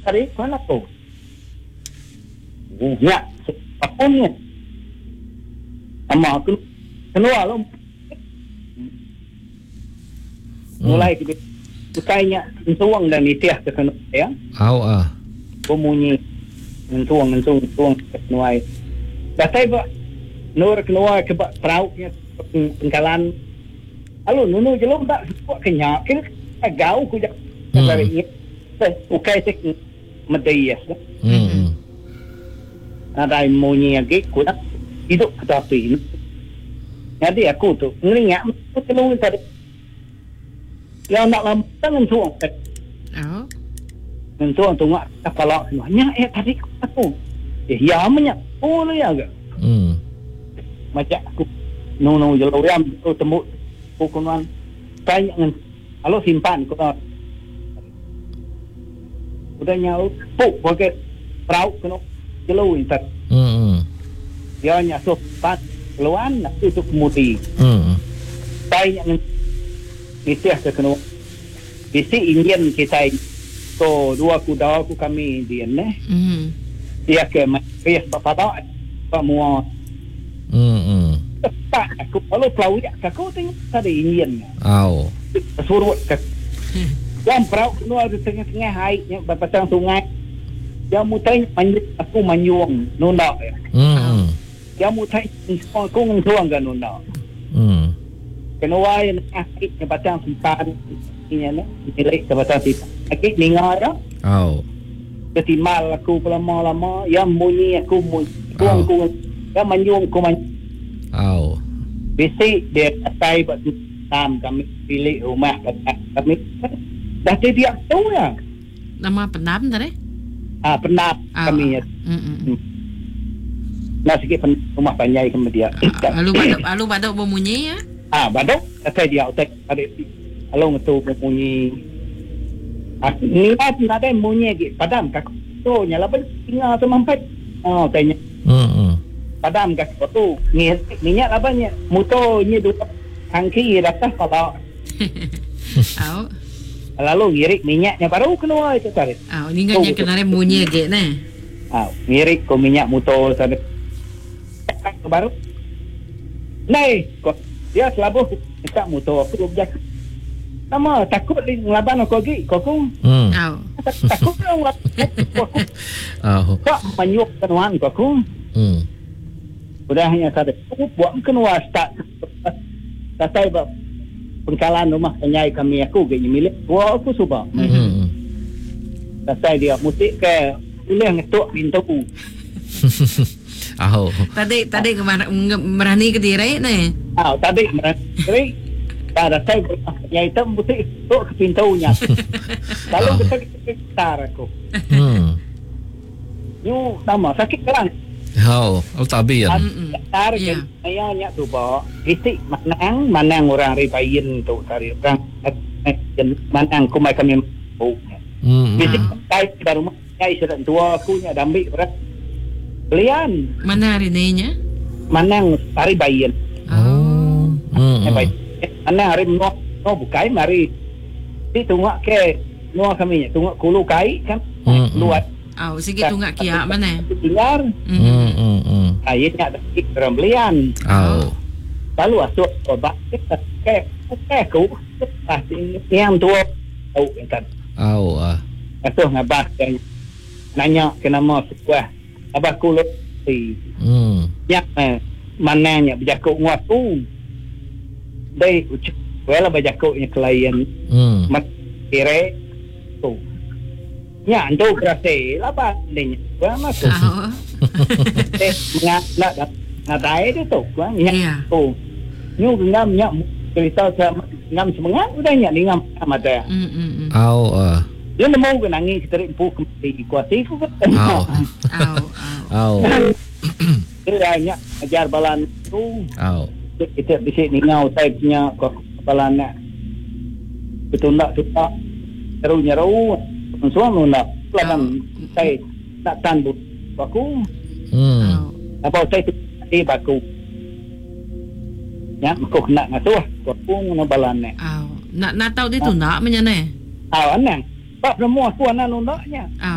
tarik mana tu? Ya, apa ni? Ama aku keluar lah. Mulai kita kayaknya mentuang dan itiah ke kena ya. Bunyi mentuang kenuai. Dah saya buat nur kenuai ke bak perauknya pengkalan. Halo nunu jelom tak buat kenyak ke agau ku jak dari ini. Ukai tek medayas. Ada bunyi lagi ku nak hidup tetapi jadi aku tu ngeringat tu tolong tadi. Yang nak lambat mentuang. Mentuang tungak kepala semuanya tadi aku. Ya banyak. Oh ya ke? Macam aku nung jelur yang temu hukuman banyak dengan kalau simpan kau udah nyau puk pakai perahu kena jelur itu. Dia nyasuk pat keluan itu kemudian. Banyak dengan mestiah kena bisi Indian kita so dua kuda aku kami dia ne. Dia ke mes bapak semua. Tak aku kalau pelaut aku tengok tadi Indian. Suruh ke. Yang perahu keluar di tengah-tengah air yang berpasang sungai. Dia mutai aku manyuang nunda. Dia mutai aku ngtuang kan nunda. Kenapa yang akhir yang batang simpan ini nilai batang simpan. Akhir ningar dah. Ketimal aku lama-lama yang bunyi aku kuang yang manyung ku bisi dia atai buat tam kami pilih rumah kami dah dia tahu ya nama pendam tadi pendap kami ya nah sikit rumah panjai kemudian lalu badok berbunyi ya badok atai dia atai ada along tu berbunyi ni ada bunyi lagi padam kak tu nyala tinggal semampai tanya padam kat tu minyak abangnya motornya dua tangki atas kalau lalu ngirik minyaknya baru keluar itu tarik ni kan yang kenal bunyi je nah ngirik ko minyak motor sana baru nai kok dia selabuh tak motor aku objek sama takut ngelaban aku lagi kok takut ngelaban kok menyuk kenuan kok udah hanya sada buat kenuar start saya buat pengkalan rumah penyai kami aku gini milik gua aku suka saya dia musik ke boleh ngetuk pintu tadi merani ke diri ni tadi merani pada saya penyai itu musik ngetuk ke pintunya lalu kita gitar aku you nama sakit kelang tabi ya. Tarik ayahnya tu bawa isi manang orang ribayin tu tarik orang manang kumai kami isi kait baru mai sudah tua aku nya dambi berat belian mana hari ni nya manang ribayin manang hari no bukai mari di tungak ke no kami nya tungak kulu kai kan luar sikit tunggak kia mana? Dengar. Ayatnya ada orang belian. Lalu asuk obat ke aku pasti yang tua tahu kan. Asuk ngabas nanya kenapa sebuah abah kulit si. Yang mananya berjakuk nguatu. Dai ucap wala berjakuknya klien. Mak kire tu. Ya, ando kerasa apa ni? Gua masuk. Nak dai dia tu, gua nyak tu. Nyu ngam nyak cerita ngam semangat udah nyak ngam ada. Dia mau ke nangis kita rimpu kembali kuasi ku kan. Dia nyak ajar balan tu. Kita di sini ngau type-nya balan nak. Betul tak suka. Nyaru semua nak pelan saya tak tandu baku apa saya tu baku ya aku kena ngasuh baku ngabalan nak tahu dia tu nak menyane anang pak semua aku anak nundaknya